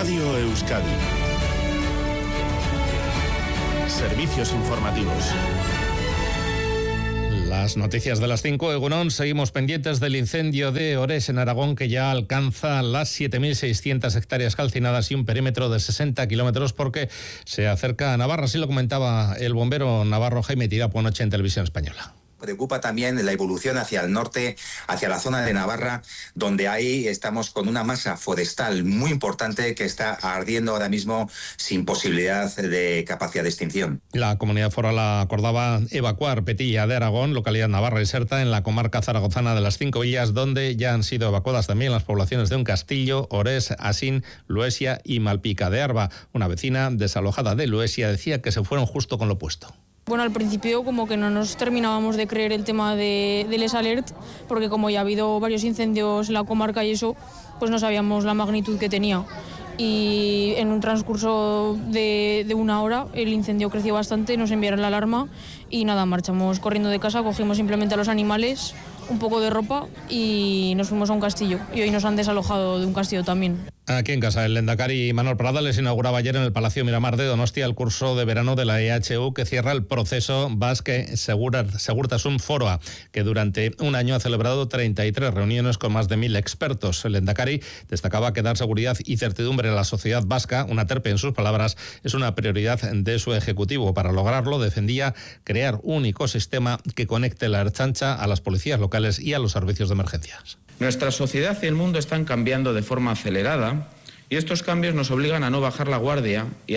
Radio Euskadi. Servicios informativos. Las noticias de las 5, Egunon. Seguimos pendientes del incendio de Orés en Aragón, que ya alcanza las 7.600 hectáreas calcinadas y un perímetro de 60 kilómetros, porque se acerca a Navarra. Así lo comentaba el bombero navarro Jaime Tirapu anoche en Televisión Española. Preocupa también la evolución hacia el norte, hacia la zona de Navarra, donde ahí estamos con una masa forestal muy importante que está ardiendo ahora mismo sin posibilidad de capacidad de extinción. La comunidad foral acordaba evacuar Petilla de Aragón, localidad navarra deserta, en la comarca zaragozana de las 5 villas, donde ya han sido evacuadas también las poblaciones de Uncastillo, Orés, Asín, Luesia y Malpica de Arba. Una vecina desalojada de Luesia decía que se fueron justo con lo puesto. Bueno, al principio como que no nos terminábamos de creer el tema del Les Alert, porque como ya ha habido varios incendios en la comarca y eso, pues no sabíamos la magnitud que tenía. Y en un transcurso de una hora el incendio creció bastante, nos enviaron la alarma y nada, marchamos corriendo de casa, cogimos simplemente a los animales, un poco de ropa y nos fuimos a un castillo. Y hoy nos han desalojado de un castillo también. Aquí en casa, el lehendakari Manuel Pradales inauguraba ayer en el Palacio Miramar de Donostia el curso de verano de la EHU, que cierra el proceso Basque Segurtasun Foroa, que durante un año ha celebrado 33 reuniones con más de 1.000 expertos. El lehendakari destacaba que dar seguridad y certidumbre a la sociedad vasca, una terpe en sus palabras, es una prioridad de su ejecutivo. Para lograrlo, defendía crear un ecosistema que conecte la Ertzaintza a las policías locales y a los servicios de emergencias. Nuestra sociedad y el mundo están cambiando de forma acelerada y estos cambios nos obligan a no bajar la guardia y